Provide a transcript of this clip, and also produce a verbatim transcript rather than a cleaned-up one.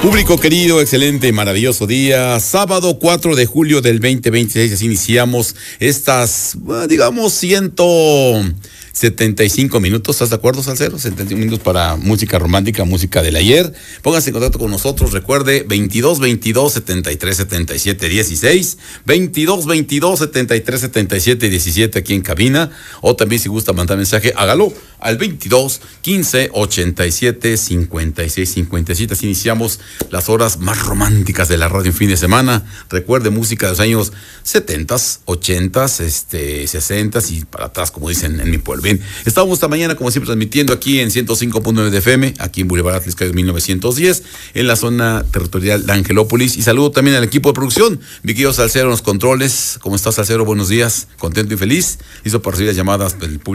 Público querido, excelente, maravilloso día. Sábado cuatro de julio del veinte veintiséis, así iniciamos estas, digamos, ciento setenta y cinco minutos. ¿Estás de acuerdo, Salcero? setenta y cinco minutos para música romántica, música del ayer. Póngase en contacto con nosotros. Recuerde, veintidós veintidós setenta y tres setenta y siete dieciséis, veintidós veintidós setenta y tres setenta y siete diecisiete aquí en cabina. O también, si gusta mandar mensaje, hágalo al veintidós quince ochenta y siete cincuenta y seis cincuenta y siete. Así iniciamos las horas más románticas de la radio en fin de semana. Recuerde, música de los años setentas, ochentas, este, sesentas y para atrás, como dicen en mi pueblo. Bien, estamos esta mañana, como siempre, transmitiendo aquí en ciento cinco punto nueve de F M, aquí en Boulevard Atlas Calles mil novecientos diez, en la zona territorial de Angelópolis. Y saludo también al equipo de producción, mi querido Salcero en los controles. ¿Cómo estás, Salcero? Buenos días, contento y feliz. Listo para recibir las llamadas del público.